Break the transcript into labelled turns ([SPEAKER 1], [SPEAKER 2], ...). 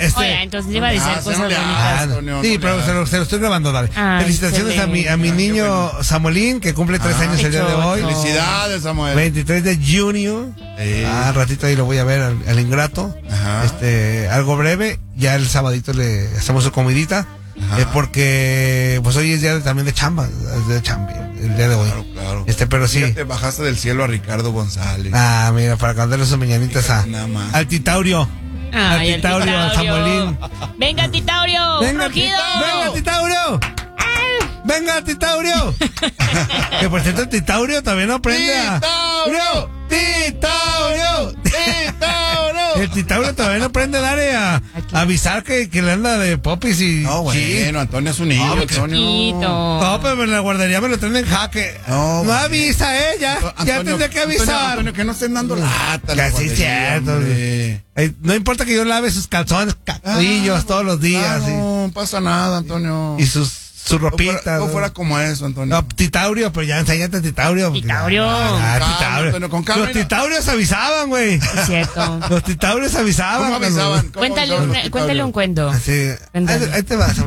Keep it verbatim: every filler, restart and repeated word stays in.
[SPEAKER 1] este.
[SPEAKER 2] Oye, entonces iba a decir
[SPEAKER 3] Ah,
[SPEAKER 2] cosas
[SPEAKER 3] se no le
[SPEAKER 2] bonitas.
[SPEAKER 3] hagas, Antonio,
[SPEAKER 1] Sí,
[SPEAKER 3] no
[SPEAKER 1] pero
[SPEAKER 3] le
[SPEAKER 1] se lo, se lo estoy grabando, dale.
[SPEAKER 2] Ay,
[SPEAKER 1] Felicitaciones a mi, a mi
[SPEAKER 3] Ay, qué
[SPEAKER 1] niño
[SPEAKER 3] bueno.
[SPEAKER 1] Samuelín, que cumple tres
[SPEAKER 3] Ah,
[SPEAKER 1] años el día de hoy.
[SPEAKER 3] Felicidades, Samuel.
[SPEAKER 1] veintitrés de junio.
[SPEAKER 3] Sí.
[SPEAKER 1] Ah, al ratito ahí lo voy a ver al, al ingrato.
[SPEAKER 3] Ajá.
[SPEAKER 1] Este, algo breve. Ya el sabadito le hacemos su comidita.
[SPEAKER 3] Ajá.
[SPEAKER 1] Eh, porque pues hoy es día de- también de chamba. Es de chamba, el día de hoy.
[SPEAKER 3] Claro, claro.
[SPEAKER 1] Este, pero sí.
[SPEAKER 3] Fíjate, bajaste del cielo a Ricardo González.
[SPEAKER 1] Ah, mira, para cantarle sus mañanitas a,
[SPEAKER 3] Nada más.
[SPEAKER 1] al Titaurio.
[SPEAKER 2] Ay,
[SPEAKER 1] al Titaurio, al Samuelín.
[SPEAKER 2] Venga, Titaurio.
[SPEAKER 1] Venga,
[SPEAKER 2] Rugido.
[SPEAKER 1] Tita- venga, Titaurio. Venga, Titaurio. Que por cierto, el Titaurio todavía no aprende a.
[SPEAKER 3] ¡Titaurio!
[SPEAKER 1] ¡Titaurio!
[SPEAKER 3] ¡Titaurio!
[SPEAKER 1] El Titaurio todavía no aprende a dar eh, a, a avisar que, que le anda de popis y.
[SPEAKER 3] No, bueno,
[SPEAKER 1] Sí.
[SPEAKER 3] Antonio es un niño,
[SPEAKER 1] No,
[SPEAKER 3] Antonio.
[SPEAKER 2] Chiquito.
[SPEAKER 1] No, pero en la guardería me lo traen en jaque.
[SPEAKER 3] No,
[SPEAKER 1] No,
[SPEAKER 3] bueno.
[SPEAKER 1] avisa, eh, ya. ya
[SPEAKER 3] Antonio,
[SPEAKER 1] tendré que
[SPEAKER 3] Antonio,
[SPEAKER 1] avisar.
[SPEAKER 3] Antonio, que no estén dando lata.
[SPEAKER 1] Que sí, es cierto. Eh, no importa que yo lave sus calzones, cabellos todos los días.
[SPEAKER 3] No pasa nada, Antonio.
[SPEAKER 1] Y, y sus, sus
[SPEAKER 3] No
[SPEAKER 1] ropitas.
[SPEAKER 3] fuera, no
[SPEAKER 1] ¿no?
[SPEAKER 3] fuera como eso, Antonio.
[SPEAKER 1] No, Titaurio, pero ya enséñate Titaurio.
[SPEAKER 2] Titaurio.
[SPEAKER 1] Ah,
[SPEAKER 3] Con calma,
[SPEAKER 1] Titaurio.
[SPEAKER 3] Antonio, con calma.
[SPEAKER 1] Los Titaurios avisaban, güey.
[SPEAKER 2] Es cierto.
[SPEAKER 1] Los Titaurios avisaban.
[SPEAKER 3] ¿Cómo
[SPEAKER 1] cuando-
[SPEAKER 3] avisaban? ¿Cómo
[SPEAKER 2] Cuéntale
[SPEAKER 3] avisaban
[SPEAKER 2] un,
[SPEAKER 3] los
[SPEAKER 2] cuéntale un cuento.
[SPEAKER 1] Así. Ahí,
[SPEAKER 2] Cuéntale.
[SPEAKER 1] ahí te vas.